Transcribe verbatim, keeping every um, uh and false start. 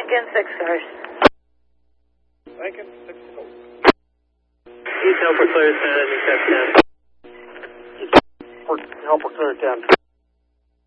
Lincoln six cars. Lincoln six cars. Detail for clear ten, accept ten. For help for clear ten.